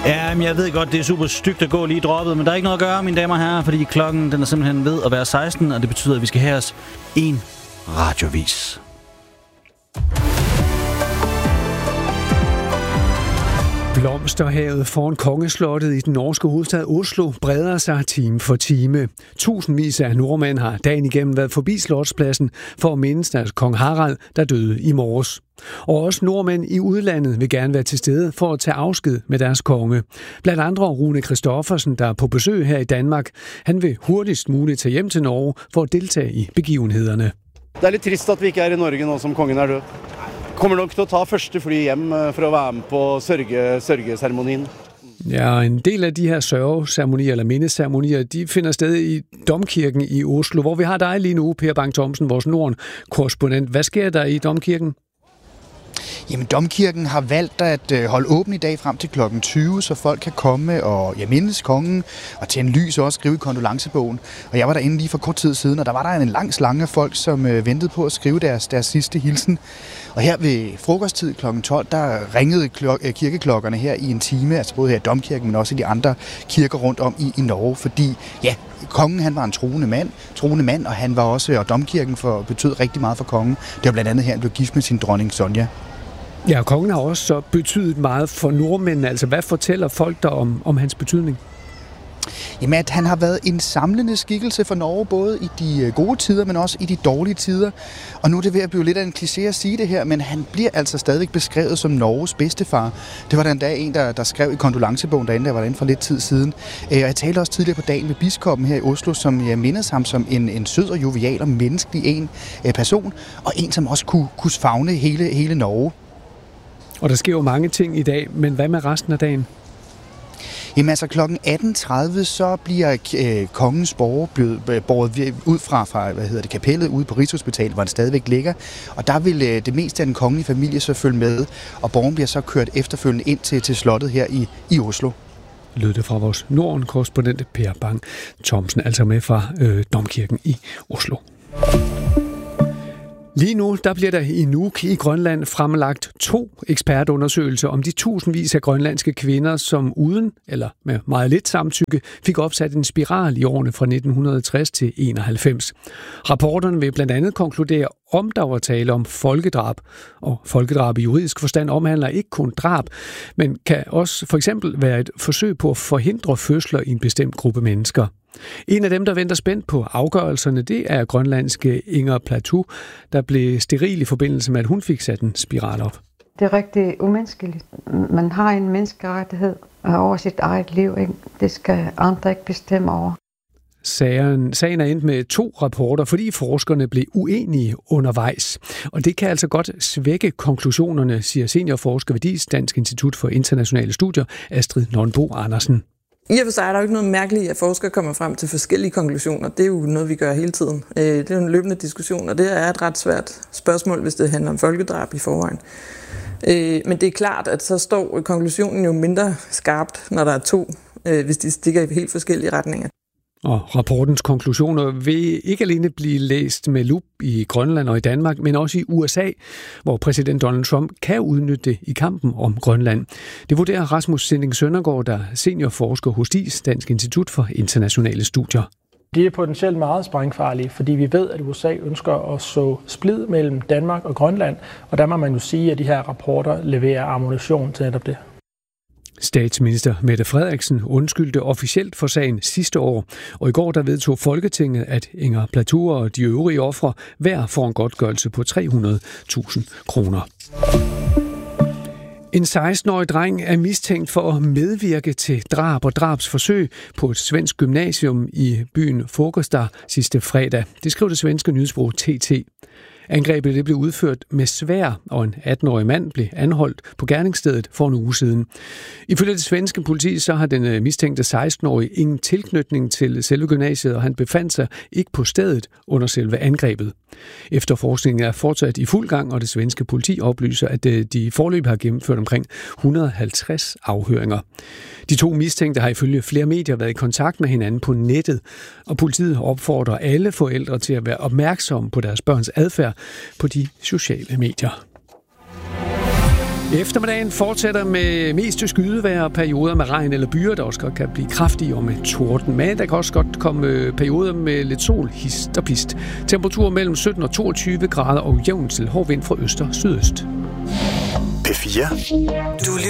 Ja, men jeg ved godt, det er super stygt at gå lige droppet, men der er ikke noget at gøre, mine damer og herrer, fordi klokken den er simpelthen ved at være 16, og det betyder, at vi skal have os en radiovis. Blomsterhavet foran kongeslottet i den norske hovedstad Oslo breder sig time for time. Tusindvis af nordmænd har dagen igennem været forbi slotspladsen for at mindes deres kong Harald, der døde i morges. Og også nordmænd i udlandet vil gerne være til stede for at tage afsked med deres konge. Blandt andre Rune Christoffersen, der er på besøg her i Danmark. Han vil hurtigst muligt tage hjem til Norge for at deltage i begivenhederne. Det er lidt trist, at vi ikke er i Norge nå, som kongen er død. Kommer nok til at tage første fly hjem for at være med på sørgeseremonien. Ja, en del af de her sørgeceremonier eller mindeceremonier, de finder sted i Domkirken i Oslo, hvor vi har dig lige nu, Per Bang Thomsen, vores Norden-korrespondent. Hvad sker der i Domkirken? Jamen, Domkirken har valgt at holde åben i dag frem til kl. 20, så folk kan komme og mindes kongen og tænde lys og også skrive i kondolancebogen. Og jeg var derinde lige for kort tid siden, og der var der en lang slange af folk, som ventede på at skrive deres sidste hilsen. Og her ved frokosttid kl. 12, der ringede kirkeklokkerne her i en time, altså både her i Domkirken, men også i de andre kirker rundt om i Norge, fordi ja, kongen han var en troende mand, og han var også, og Domkirken betød rigtig meget for kongen. Det var blandt andet her, han blev gift med sin dronning Sonja. Ja, kongen har også så betydet meget for nordmændene. Altså, hvad fortæller folk der om hans betydning? Jamen, at han har været en samlende skikkelse for Norge, både i de gode tider, men også i de dårlige tider. Og nu er det ved at blive lidt af en kliché at sige det her, men han bliver altså stadigvæk beskrevet som Norges bedstefar. Det var der en dag en, der skrev i kondolancebogen derinde, der var derinde for lidt tid siden. Og jeg talte også tidligere på dagen med biskoppen her i Oslo, som jeg mindes ham som en sød og jovial og menneskelig person, og en, som også kunne favne hele Norge. Og der sker jo mange ting i dag, men hvad med resten af dagen? Jamen altså kl. 18.30, så bliver kongens borger båret ud fra kapellet ude på Rigshospitalet, hvor han stadigvæk ligger. Og der vil det meste af den kongelige familie så følge med, og borgen bliver så kørt efterfølgende ind til slottet her i Oslo. Lød det fra vores Norden-korrespondent Per Bang Thomsen, altså med fra Domkirken i Oslo. Lige nu der bliver der i Nuuk i Grønland fremlagt 2 ekspertundersøgelser om de tusindvis af grønlandske kvinder, som uden eller med meget lidt samtykke fik opsat en spiral i årene fra 1960 til 91. Rapporterne vil blandt andet konkludere, om der var tale om folkedrab. Og folkedrab i juridisk forstand omhandler ikke kun drab, men kan også for eksempel være et forsøg på at forhindre fødsler i en bestemt gruppe mennesker. En af dem, der venter spændt på afgørelserne, det er grønlandske Inger Platou, der blev steril i forbindelse med, at hun fik sat en spiral op. Det er rigtig umenneskeligt. Man har en menneskerettighed over sit eget liv, ikke? Det skal andre ikke bestemme over. Sagen er endt med 2 rapporter, fordi forskerne blev uenige undervejs. Og det kan altså godt svække konklusionerne, siger seniorforsker ved DIIS, Dansk Institut for Internationale Studier, Astrid Nonbo Andersen. I og for sig er der jo ikke noget mærkeligt, at forskere kommer frem til forskellige konklusioner. Det er jo noget, vi gør hele tiden. Det er jo en løbende diskussion, og det er et ret svært spørgsmål, hvis det handler om folkedrab i forvejen. Men det er klart, at så står konklusionen jo mindre skarpt, når der er 2, hvis de stikker i helt forskellige retninger. Og rapportens konklusioner vil ikke alene blive læst med lup i Grønland og i Danmark, men også i USA, hvor præsident Donald Trump kan udnytte det i kampen om Grønland. Det vurderer Rasmus Sinding Søndergaard, der er seniorforsker hos DIIS, Dansk Institut for Internationale Studier. De er potentielt meget sprængfarlige, fordi vi ved, at USA ønsker at så splid mellem Danmark og Grønland, og der må man jo sige, at de her rapporter leverer ammunition til netop det. Statsminister Mette Frederiksen undskyldte officielt for sagen sidste år, og i går der vedtog Folketinget, at Inger Platou og de øvrige ofre hver får en godtgørelse på 300.000 kroner. En 16-årig dreng er mistænkt for at medvirke til drab og drabsforsøg på et svensk gymnasium i byen Fagersta sidste fredag. Det skrev det svenske nyhedsbureau TT. Angrebet det blev udført med sværd, og en 18-årig mand blev anholdt på gerningsstedet for en uge siden. Ifølge det svenske politi så har den mistænkte 16-årige ingen tilknytning til selve gymnasiet, og han befandt sig ikke på stedet under selve angrebet. Efterforskningen er fortsat i fuld gang, og det svenske politi oplyser, at de foreløbig har gennemført omkring 150 afhøringer. De 2 mistænkte har ifølge flere medier været i kontakt med hinanden på nettet, og politiet opfordrer alle forældre til at være opmærksomme på deres børns adfærd på de sociale medier. Eftermiddagen fortsætter med mest skydevejr og perioder med regn eller byer, der også godt kan blive kraftige og med torden. Men der kan også godt komme perioder med lidt sol, hist og pist. Temperatur mellem 17 og 22 grader og jævn til hård vind fra øst og sydøst. P4.